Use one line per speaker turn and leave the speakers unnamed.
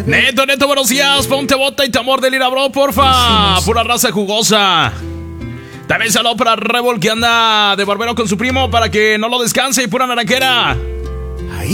Neto, buenos días. Ponte bota y tamor de lira, bro, porfa. Pura raza jugosa. También saludo para Rebol, que anda de barbero con su primo para que no lo descanse. Y pura naranjera.